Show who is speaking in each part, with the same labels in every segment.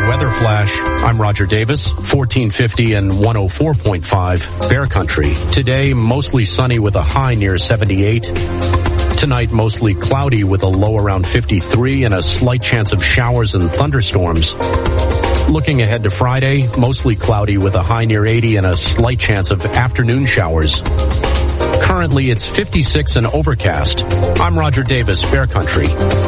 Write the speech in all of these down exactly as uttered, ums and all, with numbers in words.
Speaker 1: Weather Flash. I'm Roger Davis, fourteen fifty and one oh four point five Bear Country. Today, mostly sunny with a high near seventy-eight. Tonight, mostly cloudy with a low around fifty-three and a slight chance of showers and thunderstorms. Looking ahead to Friday, mostly cloudy with a high near eighty and a slight chance of afternoon showers. Currently, it's fifty-six and overcast. I'm Roger Davis, Bear Country.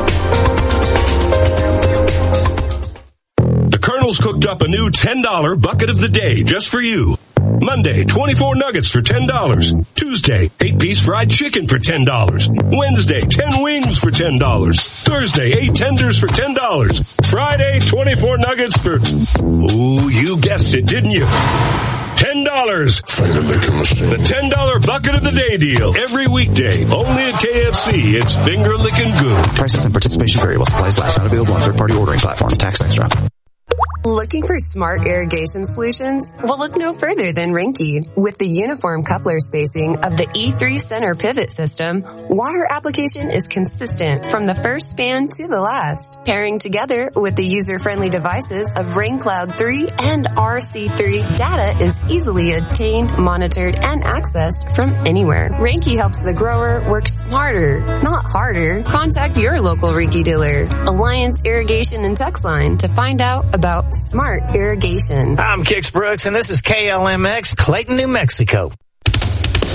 Speaker 2: The Colonel's cooked up a new ten dollar bucket of the day just for you. Monday, twenty-four nuggets for ten dollars. Tuesday, eight-piece fried chicken for ten dollars. Wednesday, ten wings for ten dollars. Thursday, eight tenders for ten dollars. Friday, twenty-four nuggets for... Ooh, you guessed it, didn't you? ten dollars. The ten dollar bucket of the day deal. Every weekday, only at K F C. It's finger licking good.
Speaker 3: Prices and participation vary while supplies last. Not available on third-party ordering platforms. Tax extra.
Speaker 4: Looking for smart irrigation solutions? Well, look no further than Rinky. With the uniform coupler spacing of the E three center pivot system, water application is consistent from the first span to the last. Pairing together with the user-friendly devices of RainCloud three and R C three, data is easily obtained, monitored, and accessed from anywhere. Rinky helps the grower work smarter, not harder. Contact your local Rinky dealer, Alliance Irrigation and Text Line, to find out about smart irrigation.
Speaker 5: I'm Kix Brooks, and this is K L M X, Clayton, New Mexico.